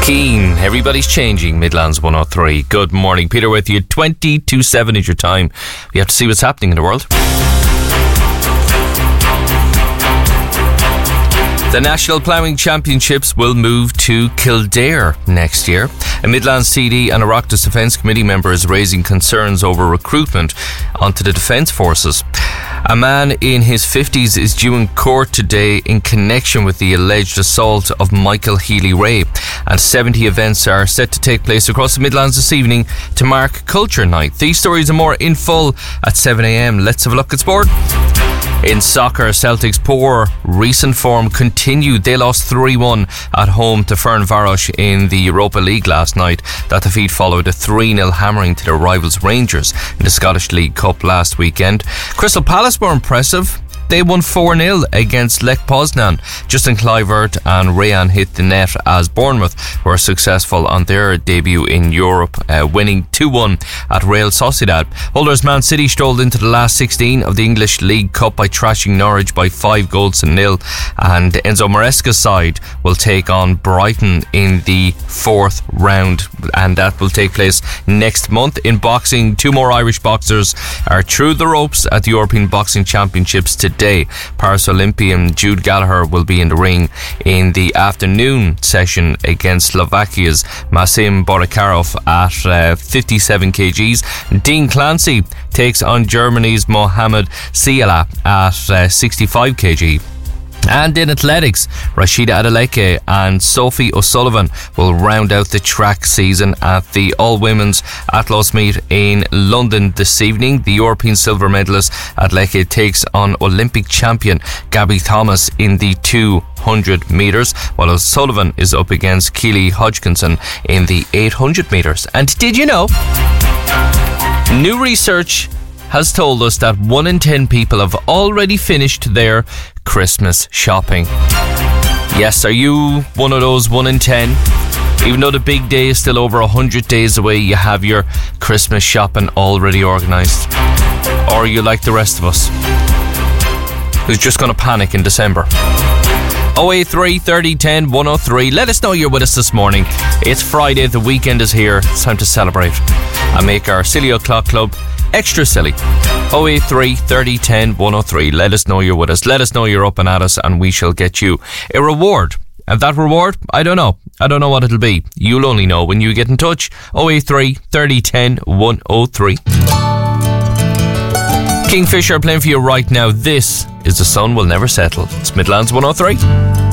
Keane, everybody's changing. Midlands 103. Good morning, Peter with you. 20-7 is your time. We have to see what's happening in the world. The National Ploughing Championships will move to Kildare next year. A Midlands CD and Oireachtas Defence Committee member is raising concerns over recruitment onto the Defence Forces. A man in his 50s is due in court today in connection with the alleged assault of Michael Healy-Rae, and 70 events are set to take place across the Midlands this evening to mark Culture Night. These stories are more in full at 7 a.m. Let's have a look at sport. In soccer, Celtic's poor recent form continued. They lost 3-1 at home to Ferencváros in the Europa League last night. That defeat followed a 3-0 hammering to their rivals Rangers in the Scottish League Cup last weekend. Crystal Palace were impressive. They won 4-0 against Lech Poznan. Justin Kluivert and Rayan hit the net as Bournemouth were successful on their debut in Europe, winning 2-1 at Real Sociedad. Holders Man City strolled into the last 16 of the English League Cup by trashing Norwich by 5-0. And Enzo Maresca's side will take on Brighton in the fourth round, and that will take place next month. In boxing, two more Irish boxers are through the ropes at the European Boxing Championships today. Paris Olympian Jude Gallagher will be in the ring in the afternoon session against Slovakia's Masim Borikarov at 57 kgs. Dean Clancy takes on Germany's Mohamed Siala at 65 kg. And in athletics, Rashida Adeleke and Sophie O'Sullivan will round out the track season at the all-women's Atlas meet in London this evening. The European silver medalist Adeleke takes on Olympic champion Gabby Thomas in the 200 metres, while O'Sullivan is up against Keely Hodgkinson in the 800 metres. And did you know, new research has told us that 1 in 10 people have already finished their Christmas shopping. Yes, are you one of those 1 in 10? Even though the big day is still over 100 days away, you have your Christmas shopping already organised? Or are you like the rest of us, who's just going to panic in December? 083 30 10 103. Let us know you're with us this morning. It's Friday, the weekend is here. It's time to celebrate and make our Silly O'Clock Club extra silly. 083 30 10 103. Let us know you're with us. Let us know you're up and at us, and we shall get you a reward. And that reward, I don't know what it'll be. You'll only know when you get in touch. 083 30 10 103. Kingfisher playing for you right now. This is The Sun Will Never Settle. It's Midlands 103.